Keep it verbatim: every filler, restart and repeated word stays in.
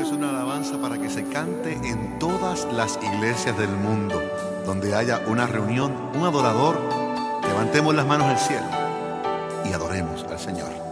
es una alabanza para que se cante en todas las iglesias del mundo. Donde haya una reunión, un adorador, levantemos las manos al cielo y adoremos al Señor.